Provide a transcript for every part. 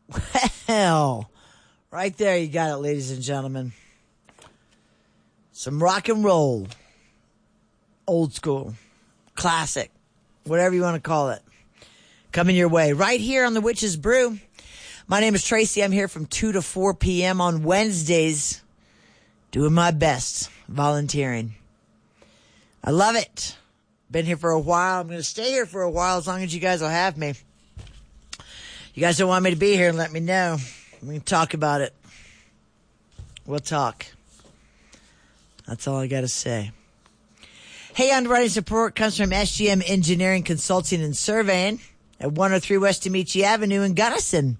Well, right there you got it, ladies and gentlemen. Some rock and roll. Old school. Classic. Whatever you want to call it. Coming your way right here on The Witch's Brew. My name is Tracy. I'm here from 2 to 4 p.m. on Wednesdays. Doing my best. Volunteering. I love it. Been here for a while. I'm going to stay here for a while as long as you guys will have me. You guys don't want me to be here, let me know. We can talk about it. We'll talk. That's all I got to say. Hey, underwriting support comes from SGM Engineering Consulting and Surveying at 103 West Amici Avenue in Gunnison.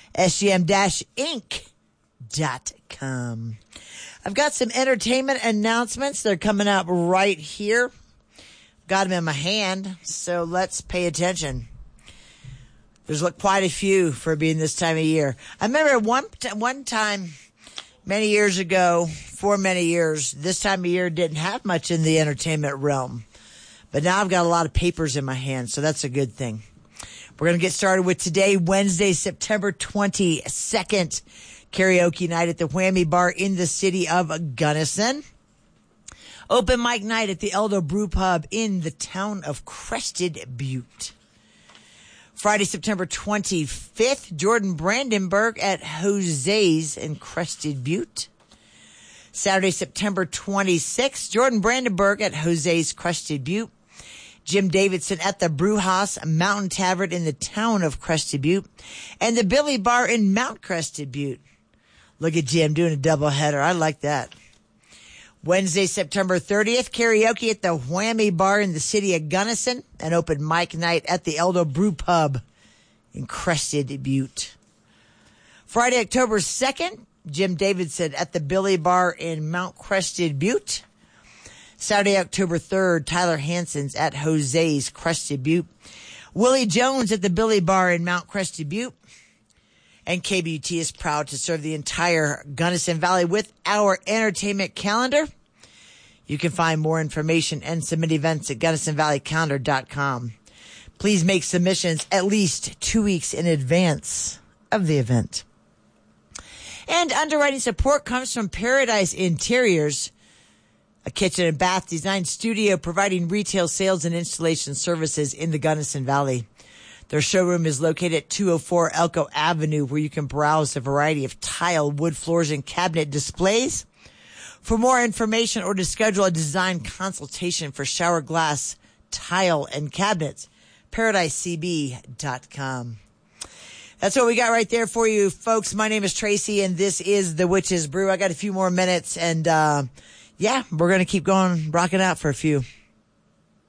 SGM-Inc.com. I've got some entertainment announcements. They're coming up right here. Got them in my hand, so let's pay attention. There's quite a few for being this time of year. I remember one time many years ago, for many years, this time of year didn't have much in the entertainment realm. But now I've got a lot of papers in my hand, so that's a good thing. We're going to get started with today, Wednesday, September 22nd, karaoke night at the Whammy Bar in the city of Gunnison. Open mic night at the Eldo Brew Pub in the town of Crested Butte. Friday, September 25th, Jordan Brandenburg at Jose's in Crested Butte. Saturday, September 26th, Jordan Brandenburg at Jose's Crested Butte. Jim Davidson at the Brew House Mountain Tavern in the town of Crested Butte. And the Billy Bar in Mount Crested Butte. Look at Jim doing a doubleheader. I like that. Wednesday, September 30th, karaoke at the Whammy Bar in the city of Gunnison, an open mic night at the Eldo Brew Pub in Crested Butte. Friday, October 2nd, Jim Davidson at the Billy Bar in Mount Crested Butte. Saturday, October 3rd, Tyler Hansen's at Jose's Crested Butte. Willie Jones at the Billy Bar in Mount Crested Butte. And KBUT is proud to serve the entire Gunnison Valley with our entertainment calendar. You can find more information and submit events at GunnisonValleyCalendar.com. Please make submissions at least 2 weeks in advance of the event. And underwriting support comes from Paradise Interiors, a kitchen and bath design studio providing retail sales and installation services in the Gunnison Valley. Their showroom is located at 204 Elko Avenue, where you can browse a variety of tile, wood floors, and cabinet displays. For more information or to schedule a design consultation for shower glass, tile, and cabinets, ParadiseCB.com. That's what we got right there for you, folks. My name is Tracy, and this is The Witch's Brew. I got a few more minutes, and we're going to keep going, rocking out for a few.